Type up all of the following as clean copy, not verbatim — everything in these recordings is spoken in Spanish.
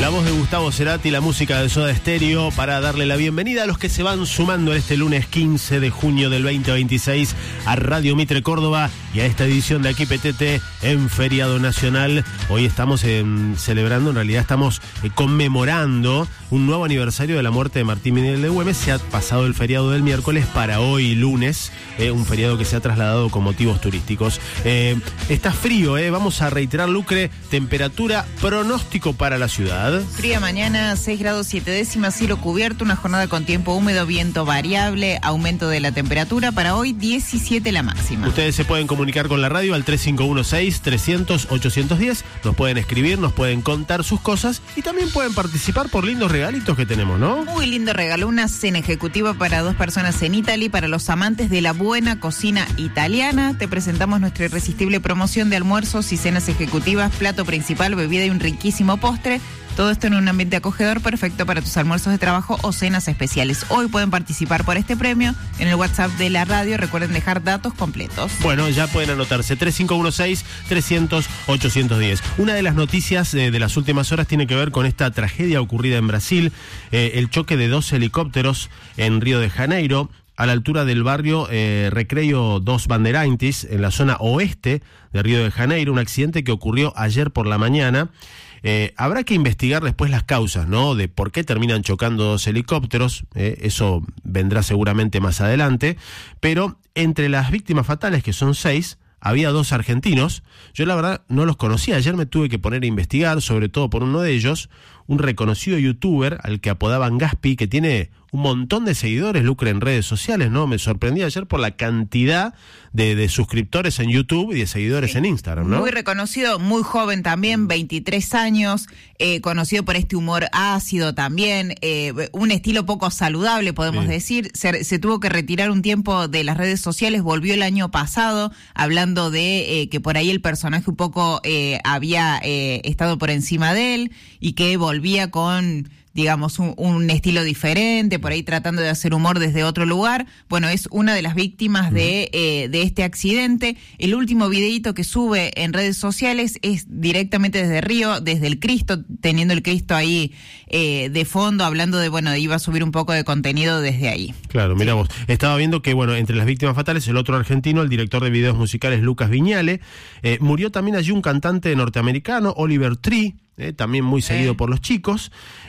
La voz de Gustavo Cerati, la música de Soda Stereo, para darle la bienvenida a los que se van sumando este lunes 15 de junio del 2026 a Radio Mitre Córdoba y a esta edición de Aquí PTT en Feriado Nacional. Hoy estamos celebrando, en realidad estamos conmemorando un nuevo aniversario de la muerte de Martín Miguel de Güemes. Se ha pasado el feriado del miércoles para hoy lunes, un feriado que se ha trasladado con motivos turísticos. Está frío, vamos a reiterar, Lucre, temperatura, pronóstico para la ciudad. Fría mañana, 6 grados 7 décimas, cielo cubierto, una jornada con tiempo húmedo, viento variable, aumento de la temperatura. Para hoy, 17 la máxima. Ustedes se pueden comunicar con la radio al 3516-300-810. Nos pueden escribir, nos pueden contar sus cosas y también pueden participar por lindos regalitos que tenemos, ¿no? Muy lindo regalo, una cena ejecutiva para 2 personas en Italy, para los amantes de la buena cocina italiana. Te presentamos nuestra irresistible promoción de almuerzos y cenas ejecutivas, plato principal, bebida y un riquísimo postre. Todo esto en un ambiente acogedor, perfecto para tus almuerzos de trabajo o cenas especiales. Hoy pueden participar por este premio en el WhatsApp de la radio. Recuerden dejar datos completos. Bueno, ya pueden anotarse, 3516-300-810. Una de las noticias de las últimas horas tiene que ver con esta tragedia ocurrida en Brasil, el choque de 2 helicópteros en Río de Janeiro, a la altura del barrio Recreio dos Bandeirantes, en la zona oeste de Río de Janeiro, un accidente que ocurrió ayer por la mañana. Habrá que investigar después las causas, ¿no? De por qué terminan chocando 2 helicópteros, eso vendrá seguramente más adelante, pero entre las víctimas fatales, que son 6, había 2 argentinos. Yo la verdad no los conocía, ayer me tuve que poner a investigar, sobre todo por uno de ellos, un reconocido youtuber al que apodaban Gaspi, que tiene un montón de seguidores, Lucre, en redes sociales, ¿no? Me sorprendí ayer por la cantidad de suscriptores en YouTube y de seguidores en Instagram, ¿no? Muy reconocido, muy joven también, 23 años, conocido por este humor ácido también, un estilo poco saludable, podemos decir. Se tuvo que retirar un tiempo de las redes sociales, volvió el año pasado, hablando de que por ahí el personaje un poco había estado por encima de él y que volvía con, digamos, un estilo diferente, por ahí tratando de hacer humor desde otro lugar. Bueno, es una de las víctimas de este accidente. El último videíto que sube en redes sociales es directamente desde Río, desde el Cristo, teniendo el Cristo ahí de fondo, hablando de, bueno, iba a subir un poco de contenido desde ahí. Claro, mira vos. Estaba viendo que, bueno, entre las víctimas fatales, el otro argentino, el director de videos musicales Lucas Viñale, murió también allí un cantante norteamericano, Oliver Tree, también muy seguido por los chicos.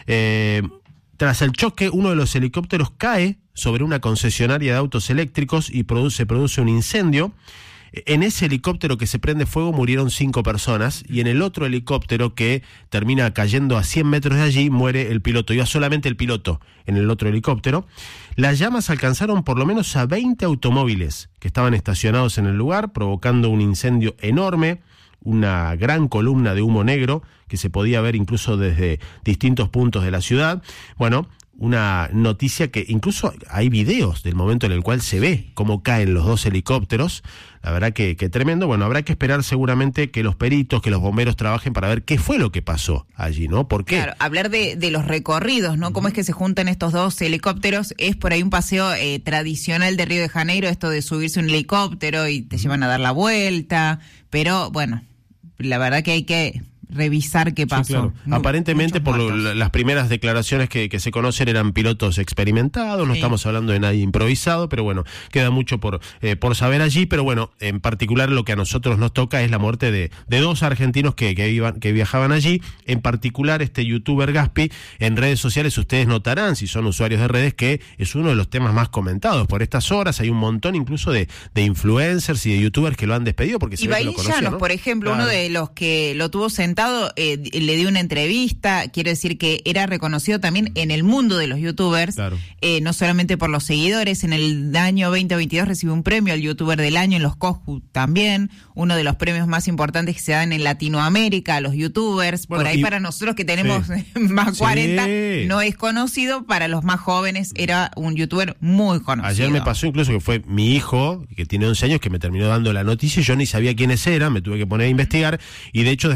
Tras el choque, uno de los helicópteros cae sobre una concesionaria de autos eléctricos y se produce un incendio. En ese helicóptero que se prende fuego murieron 5 personas y en el otro helicóptero que termina cayendo a 100 metros de allí muere el piloto. Iba solamente el piloto en el otro helicóptero. Las llamas alcanzaron por lo menos a 20 automóviles que estaban estacionados en el lugar, provocando un incendio enorme, una gran columna de humo negro que se podía ver incluso desde distintos puntos de la ciudad. Bueno, una noticia que incluso hay videos del momento en el cual se ve cómo caen los 2 helicópteros. La verdad que tremendo. Bueno, habrá que esperar seguramente que los peritos, que los bomberos trabajen para ver qué fue lo que pasó allí, ¿no? ¿Por qué? Claro, hablar de los recorridos, ¿no? Cómo es que se juntan estos 2 helicópteros. Es por ahí un paseo tradicional de Río de Janeiro, esto de subirse un helicóptero y te llevan a dar la vuelta. Pero, bueno, la verdad que hay que revisar qué pasó. Sí, claro. Aparentemente, por las primeras declaraciones que se conocen, eran pilotos experimentados, no estamos hablando de nadie improvisado, pero bueno, queda mucho por saber allí. Pero bueno, en particular lo que a nosotros nos toca es la muerte de 2 argentinos que viajaban allí. En particular este youtuber Gaspi, en redes sociales ustedes notarán, si son usuarios de redes, que es uno de los temas más comentados por estas horas. Hay un montón incluso de influencers y de youtubers que lo han despedido porque se ve que lo conocían, ¿no? Por ejemplo, claro. Uno de los que lo tuvo sentado le dio una entrevista. Quiero decir que era reconocido también en el mundo de los youtubers, claro. No solamente por los seguidores. En el año 2022 recibió un premio al youtuber del año en los Coscu también, uno de los premios más importantes que se dan en Latinoamérica a los youtubers. Bueno, por ahí para nosotros que tenemos más 40 no es conocido, para los más jóvenes era un youtuber muy conocido. Ayer me pasó incluso que fue mi hijo, que tiene 11 años, que me terminó dando la noticia y yo ni sabía quiénes eran, me tuve que poner a investigar y de hecho después ahí me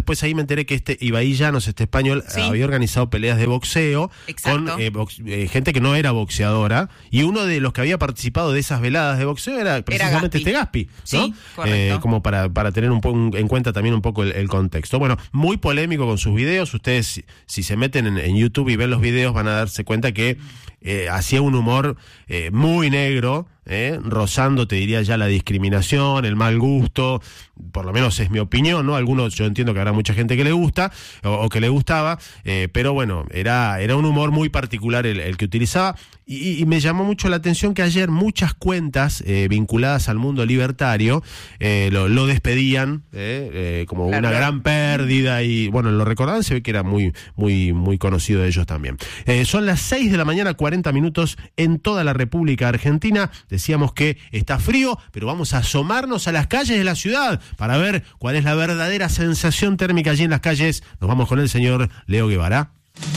enteré que Ibai Llanos, este español, había organizado peleas de boxeo. Exacto. Con gente que no era boxeadora, y uno de los que había participado de esas veladas de boxeo era precisamente Gaspi, ¿no? Sí, correcto. Como para tener en cuenta también un poco el contexto. Bueno, muy polémico con sus videos. Ustedes, si se meten en YouTube y ven los videos, van a darse cuenta que hacía un humor muy negro, rozando, te diría ya, la discriminación, el mal gusto, por lo menos es mi opinión, ¿no? Algunos, yo entiendo que habrá mucha gente que le gusta o que le gustaba, pero bueno, era un humor muy particular el que utilizaba, y me llamó mucho la atención que ayer muchas cuentas vinculadas al mundo libertario lo despedían como una gran pérdida, y bueno, lo recordaban, se ve que era muy, muy, muy conocido de ellos también. Son las 6 de la mañana, 40 minutos en toda la República Argentina. Decíamos que está frío, pero vamos a asomarnos a las calles de la ciudad para ver cuál es la verdadera sensación térmica allí en las calles. Nos vamos con el señor Leo Guevara.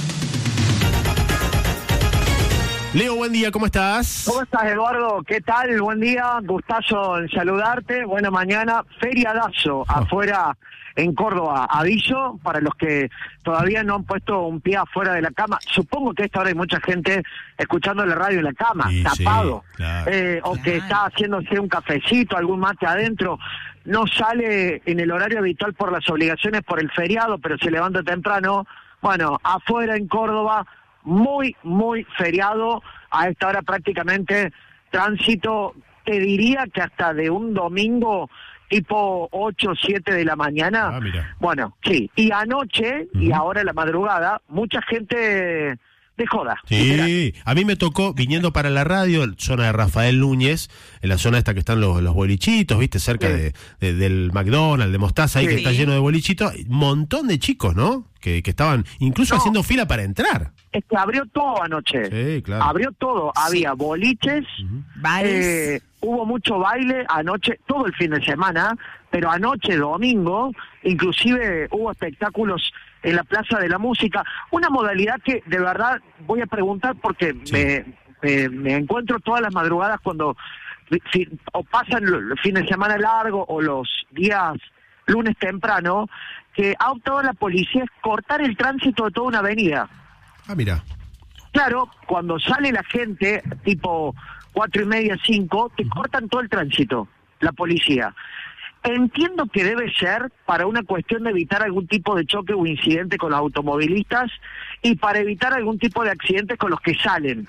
Leo, buen día, ¿cómo estás? ¿Cómo estás, Eduardo? ¿Qué tal? Buen día, gustazo en saludarte. Buena mañana, feriadazo afuera en Córdoba. Aviso para los que todavía no han puesto un pie afuera de la cama. Supongo que a esta hora hay mucha gente escuchando la radio en la cama, tapado. Sí, claro. O que está haciéndose un cafecito, algún mate adentro. No sale en el horario habitual por las obligaciones, por el feriado, pero se levanta temprano. Bueno, afuera en Córdoba, muy, muy feriado. A esta hora prácticamente tránsito, te diría que hasta de un domingo tipo 8 o 7 de la mañana. Ah, mira. Bueno, sí. Y anoche, y ahora en la madrugada, mucha gente de joda. Sí, literal. A mí me tocó, viniendo para la radio, zona de Rafael Núñez, en la zona esta que están los bolichitos, ¿viste? Cerca del McDonald's, de Mostaza, ahí que está lleno de bolichitos. Un montón de chicos, ¿no? Que estaban incluso haciendo fila para entrar. Es que abrió todo anoche. Sí, claro. Abrió todo. Había boliches, bailes. Hubo mucho baile anoche, todo el fin de semana, pero anoche, domingo, inclusive hubo espectáculos en la Plaza de la Música. Una modalidad que, de verdad, voy a preguntar porque me encuentro todas las madrugadas cuando o pasan el fin de semana largo o los días lunes temprano, que ha optado la policía es cortar el tránsito de toda una avenida. Ah, mira. Claro, cuando sale la gente, tipo 4:30, 5, te cortan todo el tránsito, la policía. Entiendo que debe ser para una cuestión de evitar algún tipo de choque o incidente con los automovilistas y para evitar algún tipo de accidentes con los que salen.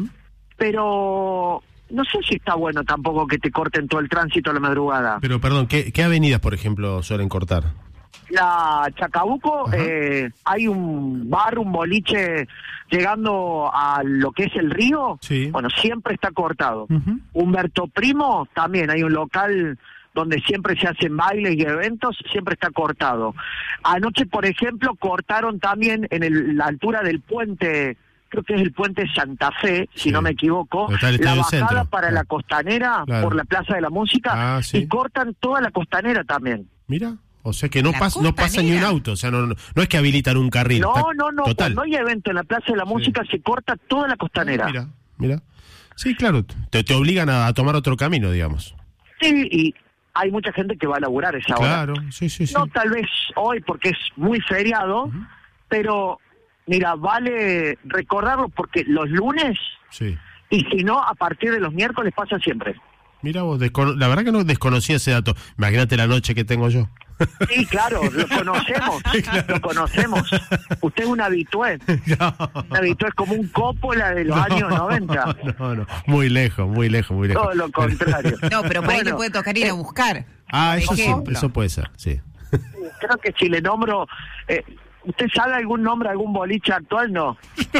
Pero no sé si está bueno tampoco que te corten todo el tránsito a la madrugada. Pero perdón, ¿qué avenidas, por ejemplo, suelen cortar? La Chacabuco, hay un bar, un boliche llegando a lo que es el río, bueno, siempre está cortado. Humberto Primo, también hay un local donde siempre se hacen bailes y eventos, siempre está cortado. Anoche, por ejemplo, cortaron también en la altura del puente, creo que es el puente Santa Fe, si no me equivoco, la bajada para la Costanera, por la Plaza de la Música, y cortan toda la Costanera también. Mira. O sea que no pasa ni un auto, o sea, no es que habilitan un carril. No, cuando hay evento en la Plaza de la Música se corta toda la Costanera. Mira. Sí, claro, te obligan a tomar otro camino, digamos. Sí, y hay mucha gente que va a laburar esa hora. Claro, sí. No tal vez hoy porque es muy feriado, pero mira, vale recordarlo porque los lunes, y si no, a partir de los miércoles pasa siempre. Mira vos, la verdad que no desconocía ese dato. Imagínate la noche que tengo yo. Sí, claro, lo conocemos, lo conocemos. Usted es un habitué. Un habitué, es como un Coppola de los años 90. No, muy lejos. Todo lo contrario. No, pero por ahí le puede tocar ir a buscar. Eso puede ser, sí. Creo que si le nombro... ¿Usted sabe algún nombre, algún boliche actual? No.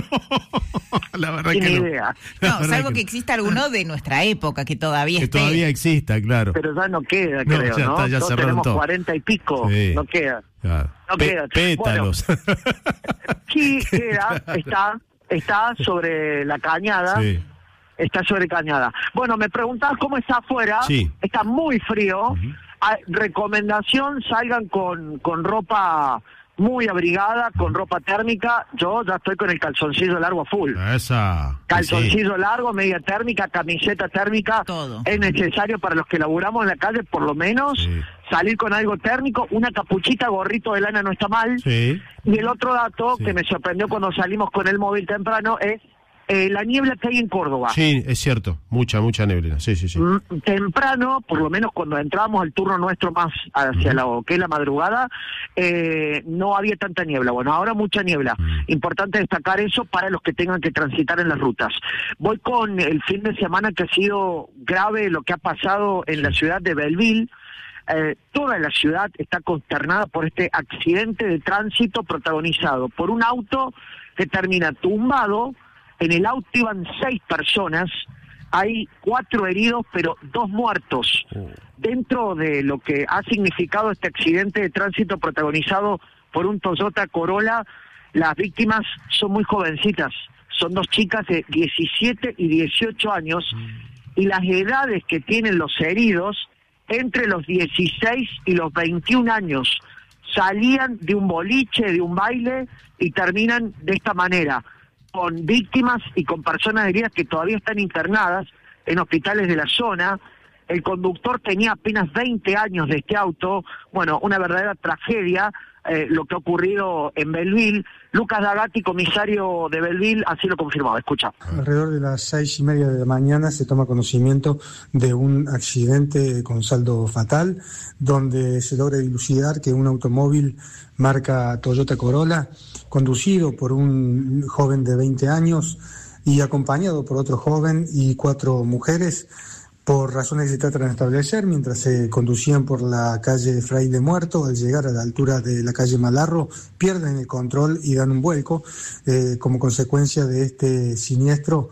La verdad Sin que idea. No, salvo que exista alguno de nuestra época, que todavía esté. Todavía exista, claro. Pero ya no queda, creo, ya ¿no? Está, ya todos tenemos todo. 40 y pico, no queda. Claro. No queda. Pétalos. Bueno, sí queda, está sobre la cañada. Sí. Está sobre cañada. Bueno, me preguntabas cómo está afuera. Sí. Está muy frío. Recomendación, salgan con ropa muy abrigada, con ropa térmica. Yo ya estoy con el calzoncillo largo a full. Calzoncillo largo, media térmica, camiseta térmica. Todo. Es necesario para los que laburamos en la calle, por lo menos, salir con algo térmico, una capuchita, gorrito de lana no está mal. Sí. Y el otro dato que me sorprendió cuando salimos con el móvil temprano es la niebla que hay en Córdoba. Sí, es cierto, mucha neblina, sí. Temprano, por lo menos cuando entrábamos al turno nuestro más hacia lo que es la madrugada, no había tanta niebla. Bueno, ahora mucha niebla. Importante destacar eso para los que tengan que transitar en las rutas. Voy con el fin de semana que ha sido grave lo que ha pasado en la ciudad de Belleville. Toda la ciudad está consternada por este accidente de tránsito protagonizado por un auto que termina tumbado. En el auto iban 6 personas, hay 4 heridos, pero 2 muertos. Dentro de lo que ha significado este accidente de tránsito protagonizado por un Toyota Corolla, las víctimas son muy jovencitas, son 2 chicas de 17 y 18 años, y las edades que tienen los heridos, entre los 16 y los 21 años, salían de un boliche, de un baile, y terminan de esta manera, con víctimas y con personas heridas que todavía están internadas en hospitales de la zona. El conductor tenía apenas 20 años de este auto. Bueno, una verdadera tragedia lo que ha ocurrido en Belleville. Lucas Dagatti, comisario de Belleville, así lo confirmaba. Escucha. Alrededor de las 6:30 de la mañana se toma conocimiento de un accidente con saldo fatal, donde se logra dilucidar que un automóvil marca Toyota Corolla, conducido por un joven de 20 años y acompañado por otro joven y 4 mujeres, por razones que se tratan de establecer, mientras se conducían por la calle Fraile Muerto, al llegar a la altura de la calle Malarro, pierden el control y dan un vuelco. Como consecuencia de este siniestro,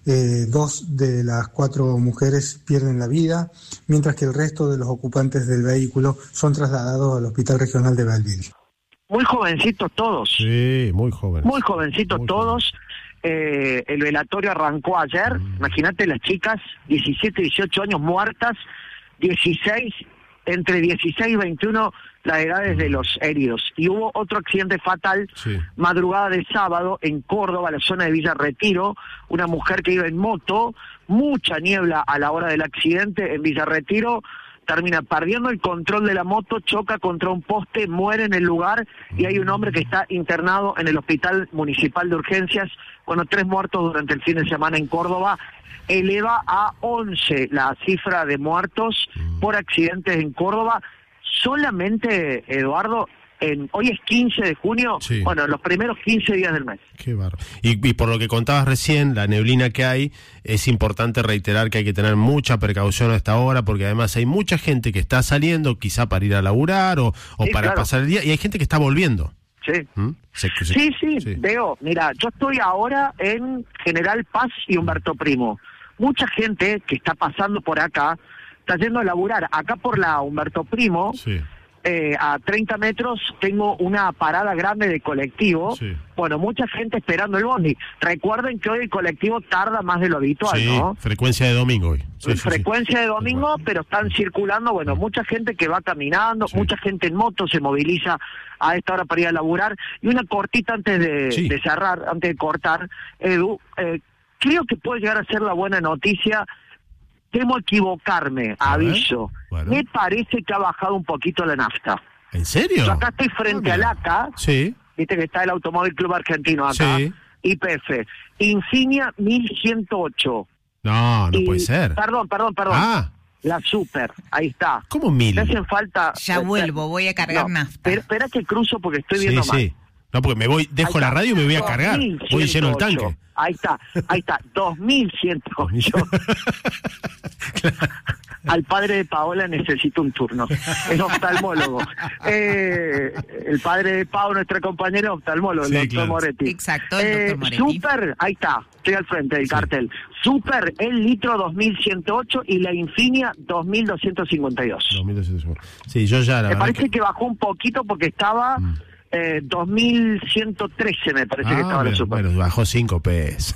2 de las 4 mujeres pierden la vida, mientras que el resto de los ocupantes del vehículo son trasladados al Hospital Regional de Belleville. Muy jovencitos todos. Sí, muy jóvenes. Muy jovencitos todos. El velatorio arrancó ayer. Imagínate las chicas, 17, 18 años muertas, 16, entre 16 y 21 las edades de los heridos. Y hubo otro accidente fatal, madrugada de sábado, en Córdoba, la zona de Villa Retiro, una mujer que iba en moto, mucha niebla a la hora del accidente en Villa Retiro, termina perdiendo el control de la moto, choca contra un poste, muere en el lugar, y hay un hombre que está internado en el Hospital Municipal de Urgencias. Bueno, 3 muertos durante el fin de semana en Córdoba. Eleva a 11 la cifra de muertos por accidentes en Córdoba. Solamente, Eduardo, hoy es 15 de junio, bueno, los primeros 15 días del mes. Qué bárbaro. Y por lo que contabas recién, la neblina que hay, es importante reiterar que hay que tener mucha precaución a esta hora, porque además hay mucha gente que está saliendo, quizá para ir a laburar o para pasar el día, y hay gente que está volviendo. Sí. Sí, veo. Mira, yo estoy ahora en General Paz y Humberto Primo. Mucha gente que está pasando por acá está yendo a laburar. Acá por la Humberto Primo, a 30 metros, tengo una parada grande de colectivo. Bueno, mucha gente esperando el bondi. Recuerden que hoy el colectivo tarda más de lo habitual, ¿no? Frecuencia de domingo hoy. Frecuencia de domingo, pero están circulando, bueno, mucha gente que va caminando, mucha gente en moto se moviliza a esta hora para ir a laburar. Y una cortita antes de cerrar, antes de cortar, Edu, creo que puede llegar a ser la buena noticia. Temo equivocarme, aviso. Bueno. Me parece que ha bajado un poquito la nafta. ¿En serio? Yo acá estoy frente al ACA. Viste que está el Automóvil Club Argentino acá. YPF. Insignia 1108. No puede ser. Perdón. La Super, ahí está. ¿Cómo 1000? Me hacen falta... Ya vuelvo, voy a cargar nafta. Espera que cruzo porque eestoy viendo mal. No, porque me voy, dejo la radio y me voy a cargar. Voy lleno el tanque. Ahí está, 2108. Al padre de Paola necesito un turno. Es oftalmólogo. El padre de Pau, nuestra compañera, oftalmólogo, el doctor Moretti. Exacto, el doctor Moretti. Super, ahí está, estoy al frente del cartel. Super, el litro 2108 y la Infinia 2252. 2252. Sí, yo ya... Me parece que bajó un poquito porque estaba... 2113 me parece que estaba la Super. Bueno, bajó 5 pesos.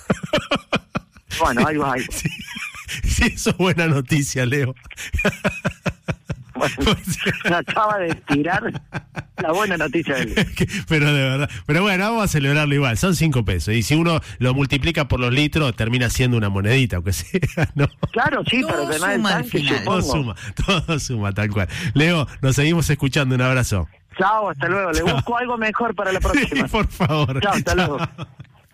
Bueno, ahí va. Sí, eso es buena noticia, Leo. Bueno, me acaba de tirar la buena noticia del día. Pero de verdad, pero bueno, vamos a celebrarlo igual, son 5 pesos, y si uno lo multiplica por los litros, termina siendo una monedita, aunque sea, ¿no? Claro, sí, para tener el tanque, supongo. Todo suma, tal cual. Leo, nos seguimos escuchando, un abrazo. Chao, hasta luego. Le busco algo mejor para la próxima. Sí, por favor. Chao, hasta luego.